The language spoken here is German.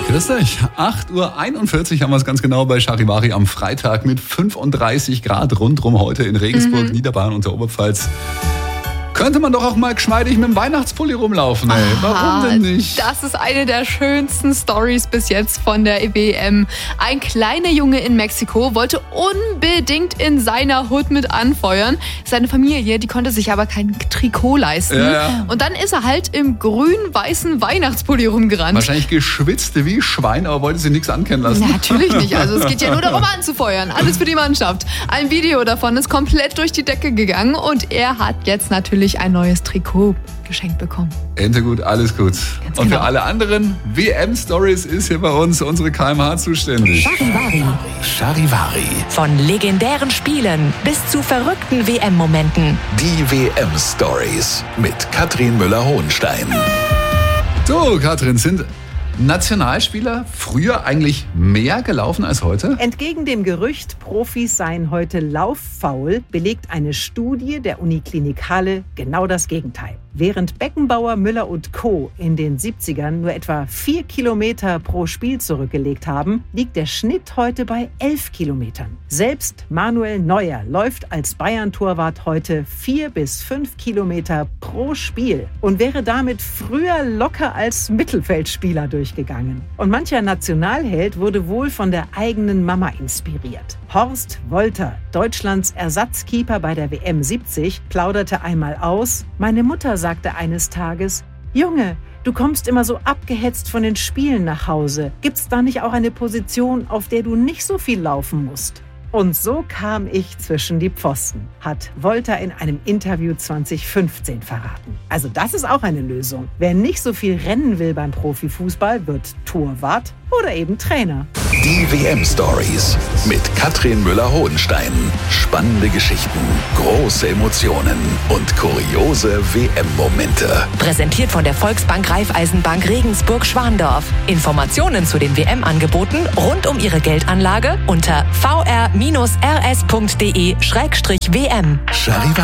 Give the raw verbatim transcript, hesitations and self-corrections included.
Grüß euch. acht Uhr einundvierzig haben wir es ganz genau bei Charivari am Freitag mit fünfunddreißig Grad rundrum heute in Regensburg, mhm. Niederbayern und der Oberpfalz. Könnte man doch auch mal geschmeidig mit dem Weihnachtspulli rumlaufen, ey. Warum denn nicht? Das ist eine der schönsten Stories bis jetzt von der W M. Ein kleiner Junge in Mexiko wollte unbedingt in seiner Hood mit anfeuern. Seine Familie, die konnte sich aber kein Trikot leisten. Ja, ja. Und dann ist er halt im grün-weißen Weihnachtspulli rumgerannt. Wahrscheinlich geschwitzt wie Schwein, aber wollte sie nichts ankennen lassen. Na, natürlich nicht. Also es geht ja nur darum anzufeuern. Alles für die Mannschaft. Ein Video davon ist komplett durch die Decke gegangen und er hat jetzt natürlich ein neues Trikot geschenkt bekommen. Ente gut, alles gut. Ganz und genau. für alle anderen W M-Stories ist hier bei uns unsere K M H zuständig. Charivari. Charivari. Von legendären Spielen bis zu verrückten W M-Momenten. Die W M-Stories mit Katrin Müller-Hohenstein. So, Katrin, sind Nationalspieler früher eigentlich mehr gelaufen als heute? Entgegen dem Gerücht, Profis seien heute lauffaul, belegt eine Studie der Uniklinik Halle genau das Gegenteil. Während Beckenbauer, Müller und Co. in den siebzigern nur etwa vier Kilometer pro Spiel zurückgelegt haben, liegt der Schnitt heute bei elf Kilometern. Selbst Manuel Neuer läuft als Bayern-Torwart heute vier bis fünf Kilometer pro Spiel und wäre damit früher locker als Mittelfeldspieler durchgegangen. Und mancher Nationalheld wurde wohl von der eigenen Mama inspiriert. Horst Wolter, Deutschlands Ersatzkeeper bei der W M siebzig, plauderte einmal aus: Meine Mutter sagte eines Tages: Junge, du kommst immer so abgehetzt von den Spielen nach Hause. Gibt's da nicht auch eine Position, auf der du nicht so viel laufen musst? Und so kam ich zwischen die Pfosten, hat Wolter in einem Interview zwanzig fünfzehn verraten. Also das ist auch eine Lösung. Wer nicht so viel rennen will beim Profifußball, wird Torwart oder eben Trainer. Die W M-Stories mit Katrin Müller-Hohenstein. Spannende Geschichten, große Emotionen und kuriose W M-Momente. Präsentiert von der Volksbank Raiffeisenbank Regensburg-Schwandorf. Informationen zu den W M-Angeboten rund um Ihre Geldanlage unter v r bindestrich r s punkt d e slash w m. Charivari.